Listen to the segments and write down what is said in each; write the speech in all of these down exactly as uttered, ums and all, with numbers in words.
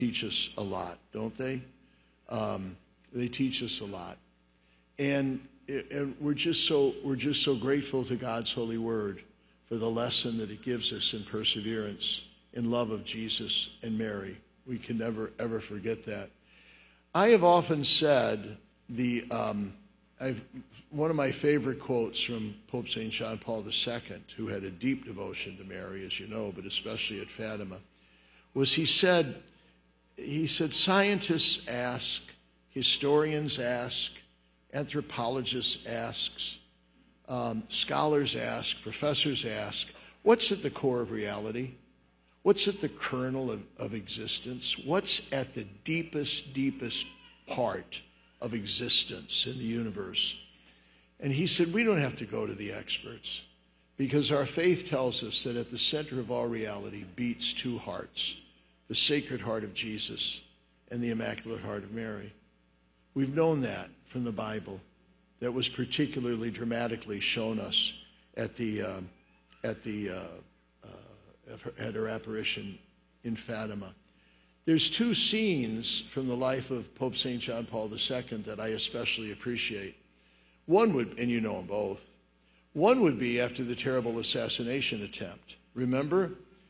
teach us a lot, don't they? Um, they teach us a lot. And, and we're just so we're just so grateful to God's holy word for the lesson that it gives us in perseverance, in love of Jesus and Mary. We can never, ever forget that. I have often said the um, I've, one of my favorite quotes from Pope Saint John Paul the Second, who had a deep devotion to Mary, as you know, but especially at Fatima, was he said, he said, scientists ask, historians ask, anthropologists ask, um, scholars ask, professors ask, what's at the core of reality? What's at the kernel of, of existence? What's at the deepest, deepest part of existence in the universe? And he said, we don't have to go to the experts, because our faith tells us that at the center of all reality beats two hearts, the Sacred Heart of Jesus and the Immaculate Heart of Mary. We've known that from the Bible. That was particularly dramatically shown us at the uh, at the uh, uh, at her apparition in Fatima. There's two scenes from the life of Pope Saint John Paul the Second that I especially appreciate. One would, and you know them both, one would be after the terrible assassination attempt. Remember?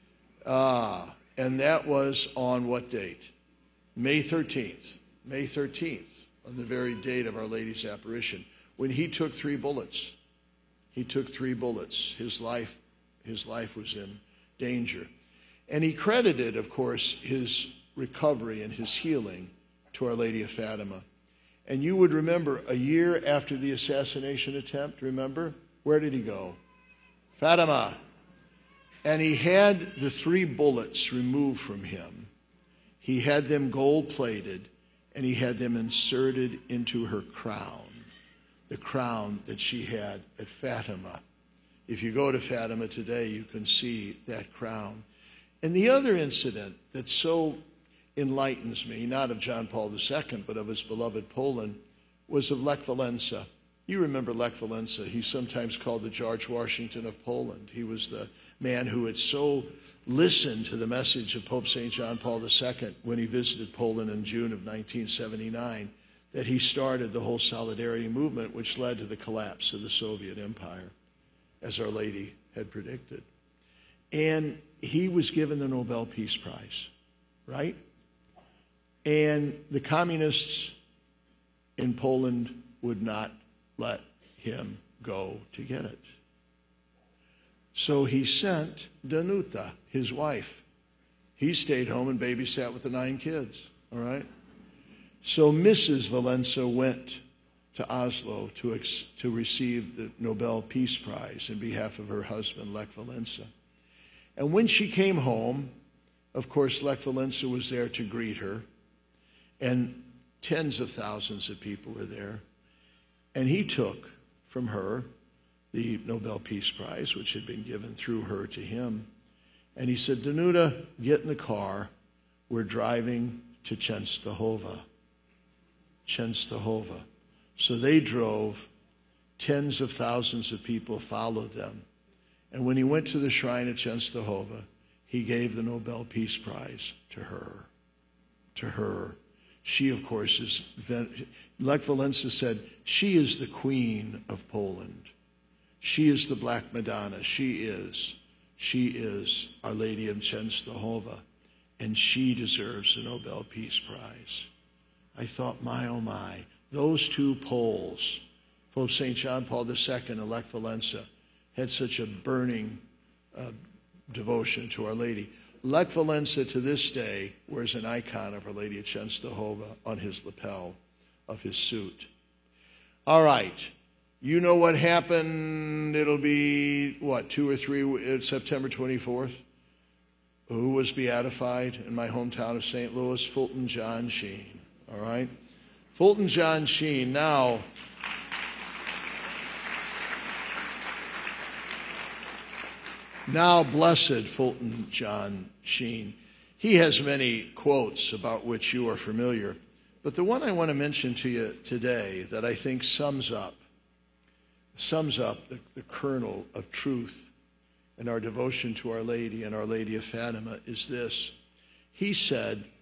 Ah, and that was on what date? May thirteenth. May thirteenth, on the very date of Our Lady's apparition, when he took three bullets. He took three bullets. His life, his life was in danger. And he credited, of course, his recovery and his healing to Our Lady of Fatima. And you would remember, a year after the assassination attempt, remember? Where did he go? Fatima. And he had the three bullets removed from him. He had them gold-plated, and he had them inserted into her crown, the crown that she had at Fatima. If you go to Fatima today, you can see that crown. And the other incident that so enlightens me, not of John Paul the Second, but of his beloved Poland, was of Lech Walesa. You remember Lech Walesa. He's sometimes called the George Washington of Poland. He was the man who had so listened to the message of Pope Saint John Paul the Second when he visited Poland in June of nineteen seventy-nine, that he started the whole Solidarity movement, which led to the collapse of the Soviet Empire, as Our Lady had predicted. And he was given the Nobel Peace Prize, right? And the communists in Poland would not let him go to get it. So he sent Danuta, his wife. He stayed home and babysat with the nine kids, all right? So Missus Walesa went to Oslo to, ex- to receive the Nobel Peace Prize in behalf of her husband, Lech Walesa. And when she came home, of course, Lech Walesa was there to greet her, and tens of thousands of people were there. And he took from her the Nobel Peace Prize, which had been given through her to him. And he said, Danuta, get in the car. We're driving to Częstochowa. Częstochowa. So they drove. Tens of thousands of people followed them. And when he went to the shrine at Częstochowa, he gave the Nobel Peace Prize to her. To her. She, of course, is, Lech Walesa said, she is the queen of Poland. She is the Black Madonna. She is. She is Our Lady of Częstochowa. And she deserves the Nobel Peace Prize. I thought, my, oh my, those two Poles, Pope Saint John Paul the Second and Lech Walesa, had such a burning uh, devotion to Our Lady. Lech Walesa, to this day, wears an icon of Our Lady of Częstochowa on his lapel of his suit. All right. You know what happened? It'll be, what, two or three, September twenty-fourth? Who was beatified in my hometown of Saint Louis? Fulton John Sheen. All right? Fulton John Sheen. Now, now blessed Fulton John Sheen. He has many quotes about which you are familiar, but the one I want to mention to you today that I think sums up sums up the, the kernel of truth in our devotion to Our Lady and Our Lady of Fatima is this. He said,